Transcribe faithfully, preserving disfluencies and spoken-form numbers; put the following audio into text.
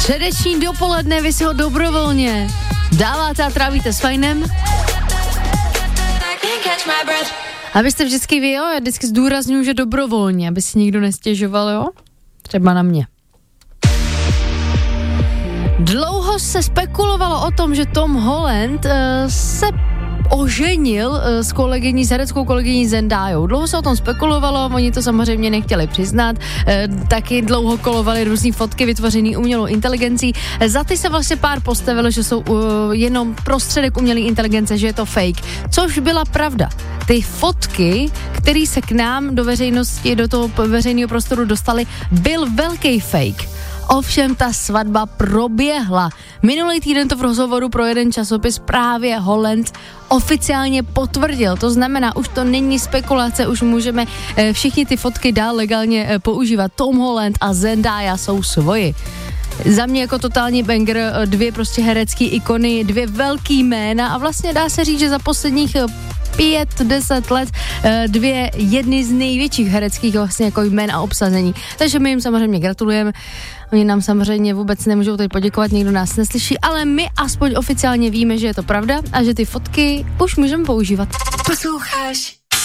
Středeční dopoledne, vy si ho dobrovolně dáváte a trávíte s fajnem. Abyste vždycky vy, jo, já vždycky zdůrazňuji, že dobrovolně, aby si nikdo nestěžoval, jo, třeba na mě. Dlouho se spekulovalo o tom, že Tom Holland uh, se oženil uh, s kolegyní, s hereckou kolegyní Zendayou. Dlouho se o tom spekulovalo, oni to samozřejmě nechtěli přiznat, uh, taky dlouho kolovaly různý fotky vytvořený umělou inteligencí. Za ty se vlastně pár postavilo, že jsou uh, jenom prostředek umělé inteligence, že je to fake, což byla pravda. Ty fotky, které se k nám do veřejnosti, do toho veřejného prostoru dostaly, byl velký fake. Ovšem ta svatba proběhla. Minulý týden to v rozhovoru pro jeden časopis právě Holland oficiálně potvrdil. To znamená, už to není spekulace, už můžeme e, všichni ty fotky dál legálně e, používat. Tom Holland a Zendaya jsou svoji. Za mě jako totální banger, dvě prostě herecký ikony, dvě velký jména a vlastně dá se říct, že za posledních pět, deset let dvě jedny z největších hereckých vlastně jako jmén a obsazení. Takže my jim samozřejmě gratulujeme. Oni nám samozřejmě vůbec nemůžou tady poděkovat, nikdo nás neslyší, ale my aspoň oficiálně víme, že je to pravda a že ty fotky už můžeme používat. Posloucháš